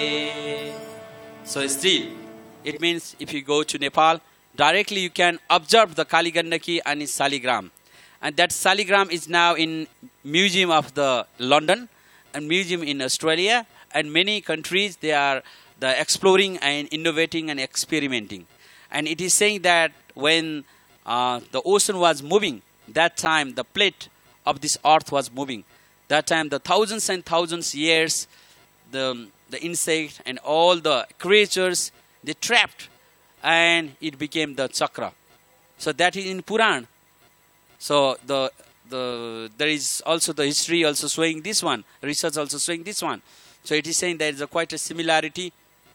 So still, it means if you go to Nepal, directly you can observe the Kali Gandaki and its Saligram. And that Saligram is now in Museum of the London and Museum in Australia, and many countries they are the exploring and innovating and experimenting. And it is saying that when the ocean was moving, that time the plate of this earth was moving. That time the thousands and thousands years, the insect and all the creatures, they trapped and it became the chakra. So that is in Puran. So there is also the history also showing this one, research also showing this one. So it is saying there is quite a similarity.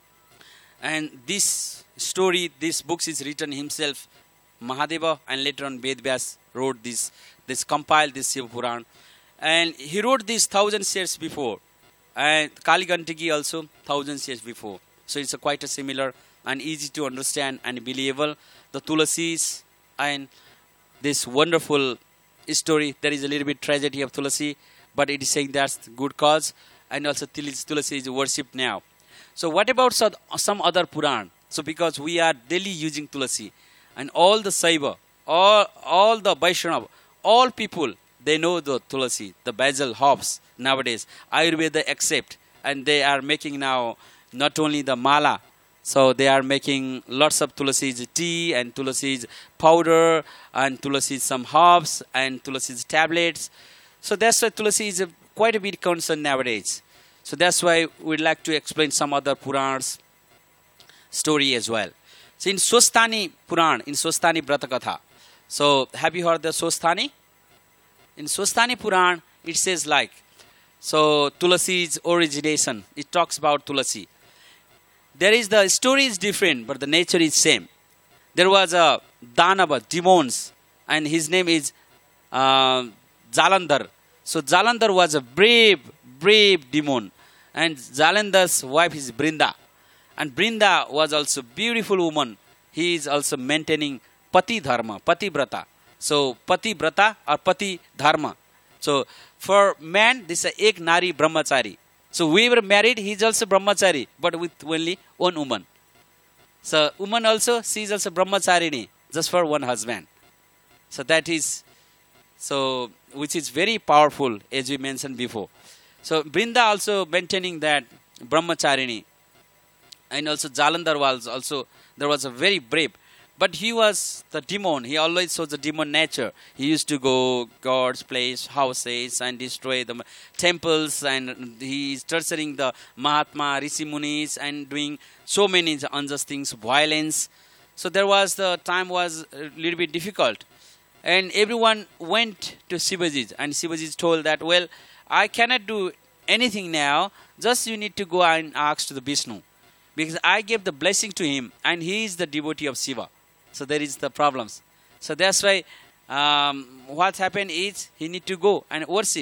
And this story, this book is written himself, Mahadeva, and later on Vedvyas wrote this compiled this Shiva Puran. And he wrote this thousands years before. And Kali Gandaki also thousands years before. So it's quite a similar and easy to understand and believable. The Tulasis and this wonderful story. There is a little bit tragedy of Tulasi, but it is saying that's good cause. And also Tulasi is worshipped now. So what about some other Puran? So because we are daily using Tulasi, and all the Saiva, all the Vaishnava, all people, they know the Tulasi, the basil, herbs nowadays. Ayurveda accept, and they are making now not only the mala, so they are making lots of Tulasi's tea and Tulasi's powder and Tulasi's some herbs and Tulasi's tablets. So that's why Tulasi is quite a bit concerned nowadays. So that's why we'd like to explain some other Purans story as well. So in Swasthani Puran, in Swasthani Vratakatha. So have you heard the Swasthani? In Swasthani Puran, it says like, so Tulasi's origination, it talks about Tulasi. There is the story is different, but the nature is same. There was a Danava, demons, and his name is Jalandhar. So Jalandhar was a brave demon, and Jalandhar's wife is Brinda. And Brinda was also beautiful woman. He is also maintaining Pati Dharma, Pati Brata. So Pati Brata or Pati Dharma. So for man, this is Ek Nari Brahmachari. So we were married, he is also Brahmachari, but with only one woman. So woman also, she is also Brahmacharini, just for one husband. So that is, so which is very powerful, as we mentioned before. So Brinda also maintaining that Brahmacharini. And also Jalandhar was also, there was a very brave. But he was the demon. He always shows the demon nature. He used to go God's place, houses, and destroy the temples. And he is torturing the Mahatma, Rishi Munis, and doing so many unjust things, violence. So there was the time was a little bit difficult. And everyone went to Shivaji. And Shivaji told that, well, I cannot do anything now. Just you need to go and ask to the Vishnu. Because I gave the blessing to him. And he is the devotee of Shiva. So there is the problems. So that's why what happened is he need to go and worship.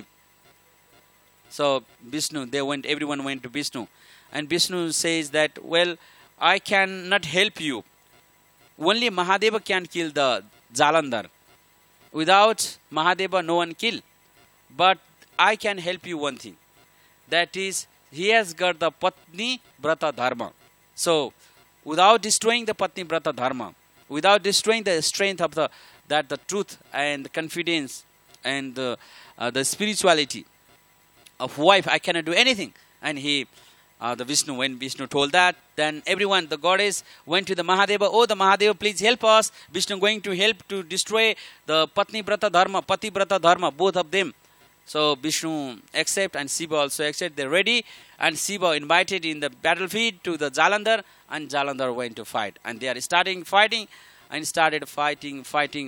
So Vishnu, everyone went to Vishnu. And Vishnu says that, well, I cannot help you. Only Mahadeva can kill the Jalandhar. Without Mahadeva, no one kill. But I can help you one thing. That is, he has got the Patni Brata Dharma. So without destroying the Patni Brata Dharma, without destroying the strength of the truth and the confidence and the spirituality of wife, I cannot do anything. And when Vishnu told that, then everyone, the goddess, went to the Mahadeva. Oh, the Mahadeva, please help us. Vishnu going to help to destroy the Patni Brata Dharma, Pati Brata Dharma, both of them. So Vishnu accept and Shiva also accept. They're ready. And Shiva invited in the battlefield to the Jalandhar, and Jalandhar went to fight. And they are starting fighting and started fighting.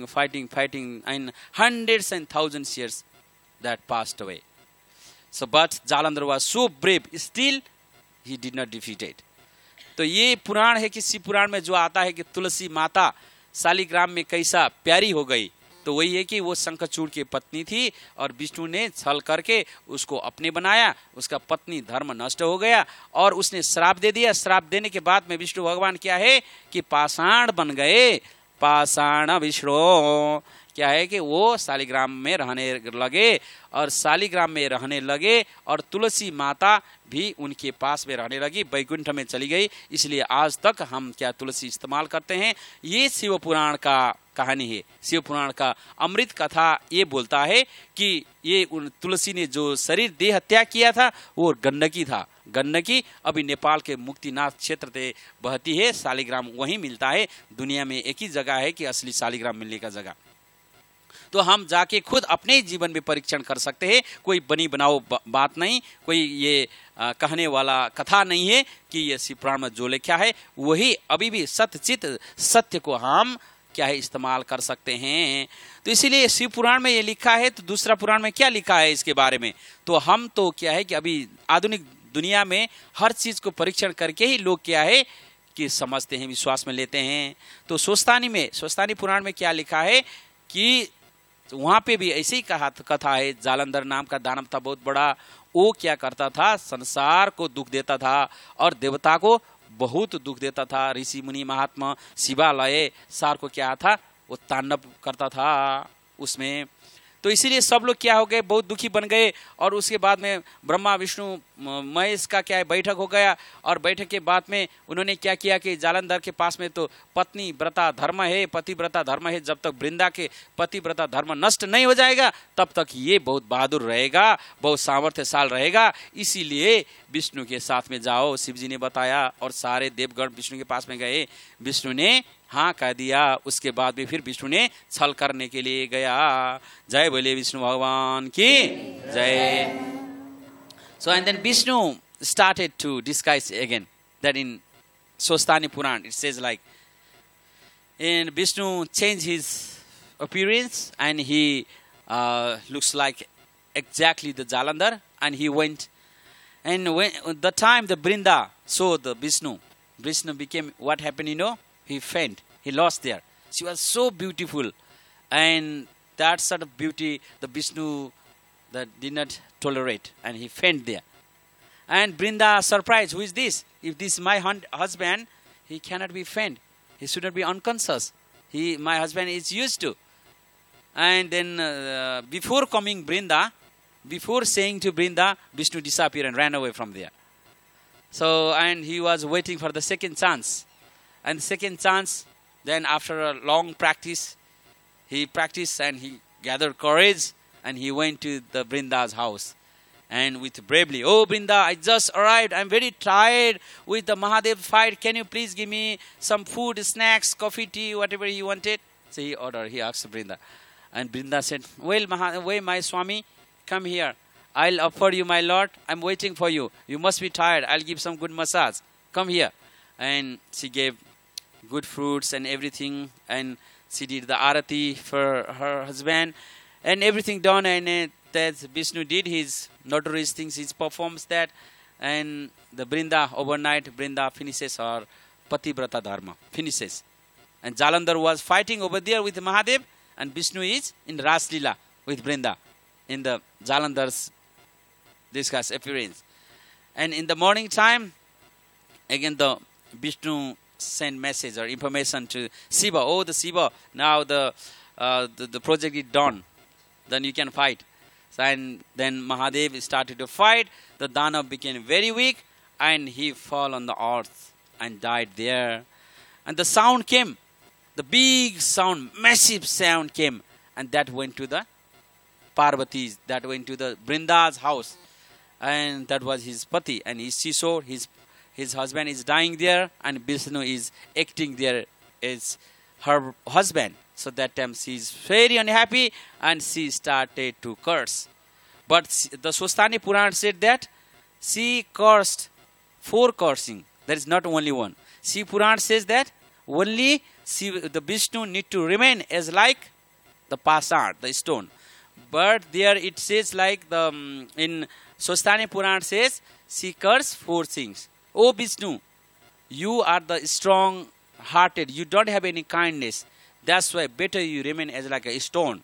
And hundreds and thousands years that passed away. So but Jalandhar was so brave. Still, he did not defeat it. तो ये पुराण है कि शिव पुराण में जो आता है कि तुलसी माता शालिग्राम में कैसा प्यारी हो गई, तो वही है कि वो शंखचूड़ की पत्नी थी और विष्णु ने छल करके उसको अपने बनाया, उसका पत्नी धर्म नष्ट हो गया और उसने श्राप दे दिया। श्राप देने के बाद में विष्णु भगवान क्या है कि पाषाण बन गए, पाषाण विष्णु क्या है कि वो शालिग्राम में रहने लगे और शालिग्राम में रहने लगे और तुलसी माता भी उनके पास में रहने लगी, वैकुंठ में चली गई। इसलिए आज तक हम क्या तुलसी इस्तेमाल करते हैं। ये शिव पुराण का कहानी है। शिव पुराण का अमृत कथा ये बोलता है कि ये उन तुलसी ने जो शरीर देह त्याग किया था वो गंडकी था। गंडकी अभी नेपाल के मुक्तिनाथ क्षेत्र से बहती है। शालिग्राम वहीं मिलता है। दुनिया में एक ही जगह है कि असली शालिग्राम मिलने का जगह। तो हम जाके खुद अपने जीवन में परीक्षण कर सकते हैं। कोई बनी बनाओ बात नहीं, कोई ये कहने वाला कथा नहीं है कि ये शिव पुराण में जो लिखा है वही अभी भी सत्यचित सत्य को हम क्या है इस्तेमाल कर सकते हैं। तो इसीलिए शिव पुराण में ये लिखा है, तो दूसरा पुराण में क्या लिखा है इसके बारे में। तो हम तो क्या है कि अभी आधुनिक दुनिया में हर चीज को परीक्षण करके ही लोग क्या है कि समझते हैं, विश्वास में लेते हैं। तो स्वस्तानी पुराण में क्या लिखा है कि वहां पे भी ऐसे ही कथा है। जालंधर नाम का दानव था बहुत बड़ा। वो क्या करता था, संसार को दुख देता था और देवता को बहुत दुख देता था। ऋषि मुनि महात्मा शिवालय सार को क्या था, वो तांडव करता था उसमें। तो इसीलिए सब लोग क्या हो गए, बहुत दुखी बन गए। और उसके बाद में ब्रह्मा विष्णु महेश का क्या है बैठक हो गया। और बैठक के बाद में उन्होंने क्या किया कि जालंधर के पास में तो पत्नी व्रता धर्म है, पतिव्रता धर्म है। जब तक वृंदा के पतिव्रता धर्म नष्ट नहीं हो जाएगा तब तक ये बहुत बहादुर रहेगा, बहुत सामर्थ्यशाल रहेगा। इसीलिए विष्णु के साथ में जाओ, शिव जी ने बताया। और सारे देवगण विष्णु के पास में गए। विष्णु ने हाँ कह दिया। उसके बाद भी फिर विष्णु ने छल करने के लिए गया। जय बोले विष्णु भगवान की जय। So and then Vishnu started to disguise again. That in Swastani Puran it says like, and Vishnu changed his appearance and he looks like exactly the Jalandhar, and he went. And when the time the Brinda saw the Vishnu became what happened, you know, he faint. He lost there. She was so beautiful, and that sort of beauty the Vishnu that did not tolerate, and he faint there. And Brinda surprised, who is this? If this is my husband, he cannot be faint. He should not be unconscious. My husband is used to. And then before coming Brinda, before saying to Brinda, Vishnu disappeared and ran away from there. So, and he was waiting for the second chance. And second chance, then after a long practice, he practiced and he gathered courage and he went to the Brinda's house. And with bravely, oh Brinda, I just arrived. I'm very tired with the Mahadev fight. Can you please give me some food, snacks, coffee, tea, whatever he wanted? So he ordered, he asked Brinda. And Brinda said, well, my Swami, come here. I'll offer you my Lord. I'm waiting for you. You must be tired. I'll give some good massage. Come here. And she gave good fruits and everything. And she did the arati for her husband. And everything done. And that Vishnu did his notorious things. He performs that. And the Brinda, overnight, Brinda finishes her Pativrata Dharma. Finishes. And Jalandhar was fighting over there with Mahadev. And Vishnu is in Ras Leela with Brinda. In the Jalandhar's discuss appearance. And in the morning time, again the Vishnu sent message or information to Shiva. Oh, the Shiva, now the project is done. Then you can fight. So, and then Mahadev started to fight. The Danav became very weak and he fell on the earth and died there. And the sound came. The big sound, massive sound came. And that went to the Parvati's, that went to the Brinda's house. And that was his pati. And she saw his husband is dying there and Vishnu is acting there as her husband. So that time she is very unhappy and she started to curse. But the Swastani Puran said that she cursed 4 cursing. There is not only one. She Puran says that only the Vishnu need to remain as like the pasad, the stone. But there it says like the in Swastani Puran says she cursed 4 things. Oh Vishnu, you are the strong hearted. You don't have any kindness. That's why better you remain as like a stone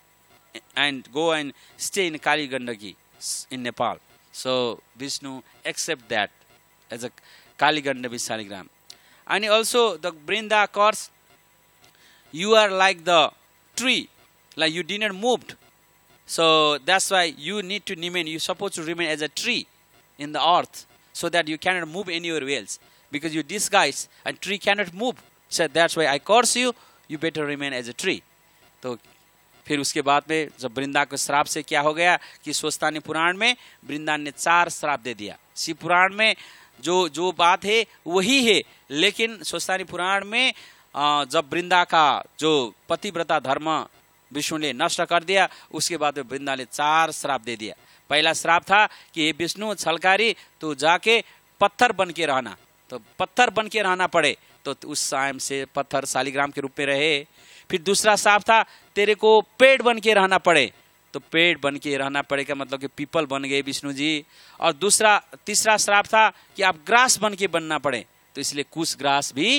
and go and stay in Kali Gandaki in Nepal. So Vishnu accept that as a Kali Gandavi Saligram. And also the Brinda cursed, you are like the tree Like you didn't moved. So that's why you need to remain. You're supposed to remain as a tree in the earth, so that you cannot move anywhere else, because you disguise and tree cannot move. So that's why I curse you. You better remain as a tree. तो फिर उसके बाद में जब वृंदा के श्राप से क्या हो गया कि स्वस्तानी पुराण में वृंदा ने 4 श्राप दे दिया। शिव पुराण में जो बात है वही है, लेकिन स्वस्तानी पुराण में जब वृंदा का जो पतिव्रता धर्म विष्णु ने नष्ट कर दिया, उसके बाद में वृंदा ने 4 श्राप दे दिया। पहला श्राप था कि हे विष्णु छलकारी, तो जाके पत्थर बन के रहना, तो पत्थर बन के रहना पड़े, तो उस टाइम से पत्थर शालिग्राम के रूप में रहे। फिर दूसरा श्राप था तेरे को पेड़ बन के रहना पड़े, तो पेड़ बन के रहना पड़ेगा मतलब कि पीपल बन गए विष्णु जी। और तीसरा श्राप था कि आप ग्रास बन के बनना पड़े, तो इसलिए कुश ग्रास भी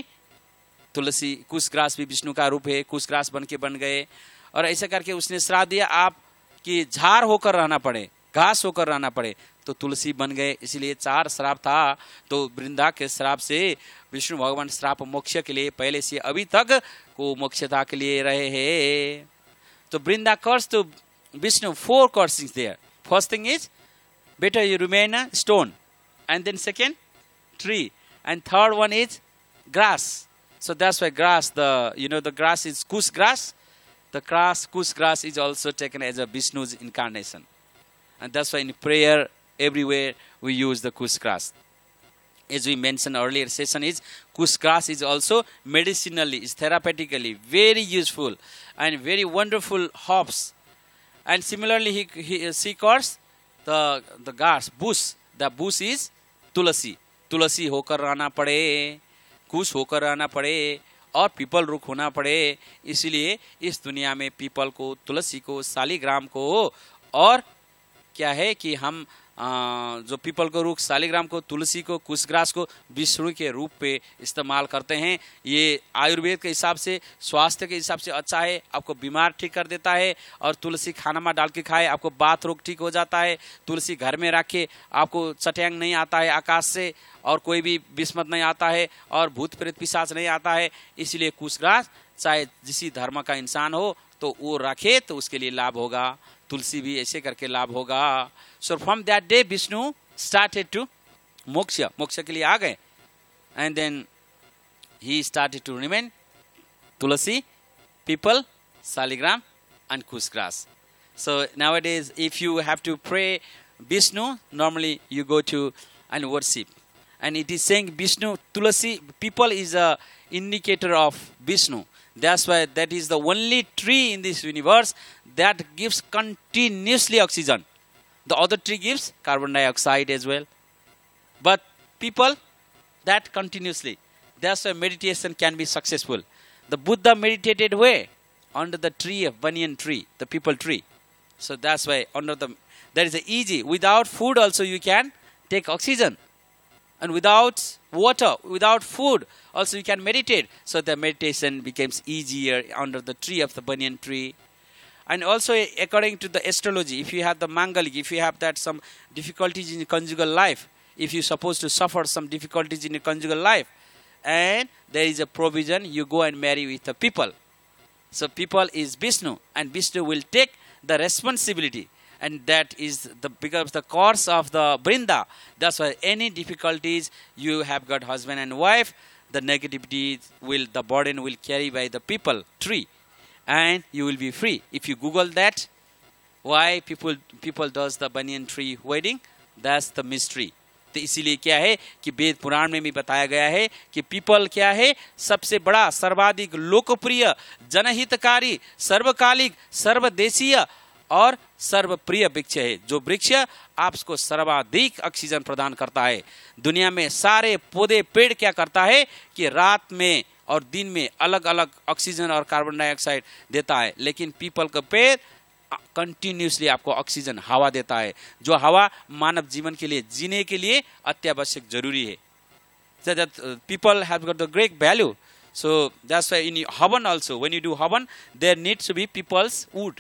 कुश ग्रास भी विष्णु का रूप है, कुश ग्रास बन के बन गए। और ऐसा करके उसने श्राप दिया आप कि झाड़ होकर रहना पड़े, घास होकर रहना पड़े, तो तुलसी बन गए। इसलिए 4 श्राप था। तो वृंदा के श्राप से विष्णु भगवान श्राप मोक्ष के लिए पहले से अभी तक को मोक्षता के लिए रहे हैं। तो वृंदा कर्स तो Vishnu 4 cursings there. First thing is better you remain a stone, and then second tree, and third one is grass. So that's why grass, the grass is kush grass. The kush grass is also taken as a Vishnu's incarnation, and that's why in prayer everywhere we use the kush grass. As we mentioned earlier session, is kush grass is also medicinally, is therapeutically very useful and very wonderful herbs. And similarly, she calls the grass bush. The bush is tulasi. तुलसी होकर रहना पड़े, कुश होकर रहना पड़े, और people रुख होना पड़े। इसलिए इस दुनिया में पीपल को, तुलसी को, शालिग्राम को, और क्या है कि हम जो पीपल को रुख, शालिग्राम को, तुलसी को, कुशग्रास को विष्णु के रूप पे इस्तेमाल करते हैं। ये आयुर्वेद के हिसाब से, स्वास्थ्य के हिसाब से अच्छा है, आपको बीमार ठीक कर देता है। और तुलसी खाना में डाल के खाए, आपको बात रोग ठीक हो जाता है। तुलसी घर में रखे, आपको चट्यांग नहीं आता है आकाश से, और कोई भी विस्मत नहीं आता है, और भूत प्रेत पिशाच नहीं आता है। इसलिए कुशग्रास चाहे जिसी धर्म का इंसान हो तो वो रखे तो उसके लिए लाभ होगा। तुलसी भी ऐसे करके लाभ होगा। So from that day Vishnu started to मोक्ष के लिए आ गए। And then he started to remain Tulsi, people, Shaligram and कुशग्रास। So nowadays if you have to pray Vishnu, normally you go to and worship, and it is saying Vishnu, Tulasi, people is a indicator of Vishnu. That's why that is the only tree in this universe that gives continuously oxygen. The other tree gives carbon dioxide as well, but people, that continuously. That's why meditation can be successful. The Buddha meditated where? Under the tree of banyan tree, the people tree. So that's why that is easy. Without food also you can take oxygen. And without water, without food, also you can meditate. So the meditation becomes easier under the tree of the banyan tree. And also according to the astrology, if you have the Mangalik, if you have that some difficulties in your conjugal life, if you're supposed to suffer some difficulties in your conjugal life, and there is a provision, you go and marry with the people. So people is Vishnu, and Vishnu will take the responsibility. And that is because the course of the Vrinda. That's why any difficulties you have got husband and wife, the negativity the burden will carry by the people tree, and you will be free. If you Google that, why people does the banyan tree wedding, that's the mystery. तो इसीलिए क्या है कि वेद पुराण में भी बताया गया है कि पीपल क्या है, सबसे बड़ा, सर्वाधिक लोकप्रिय, जनहितकारी, सर्वकालिक, सर्वदेशीय और सर्वप्रिय वृक्ष है। जो वृक्ष आपको सर्वाधिक ऑक्सीजन प्रदान करता है। दुनिया में सारे पौधे पेड़ क्या करता है कि रात में और दिन में अलग अलग ऑक्सीजन और कार्बन डाइऑक्साइड देता है, लेकिन पीपल का पेड़ कंटिन्यूसली आपको ऑक्सीजन हवा देता है, जो हवा मानव जीवन के लिए, जीने के लिए अत्यावश्यक जरूरी है। So that people have got the great value. So that's why in Havan also, when you do Havan, there needs to be people's wood.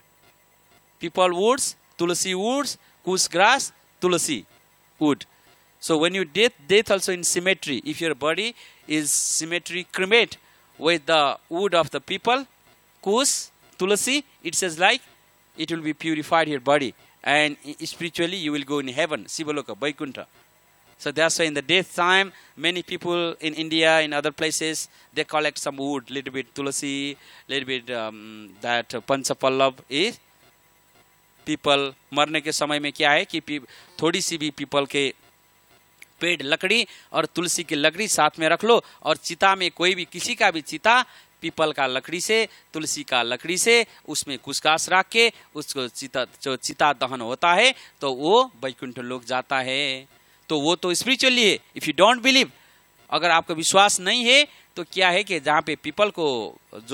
People woods, tulasi woods, kush grass, tulasi wood. So when you death also in cemetery, if your body is cemetery cremate with the wood of the people, kush, tulasi, it says like it will be purified your body, and spiritually you will go in heaven, Sivaloka, Vaikuntha. So that's why in the death time, many people in India, in other places, they collect some wood, little bit tulasi, little bit that panchapallab is. People मरने के समय में क्या है कि थोड़ी सी भी people के पेड़ लकड़ी और तुलसी की लकड़ी साथ में रख लो, और चिता में कोई भी किसी का भी चिता पीपल का लकड़ी से, तुलसी का लकड़ी से, उसमें कुशकाश रख के उसको जो चिता दहन होता है तो वो वैकुंठ लोक जाता है। तो वो तो स्पिरिचुअली है। इफ यू डोंट बिलीव, अगर आपका विश्वास नहीं है तो क्या है कि जहाँ पे पीपल को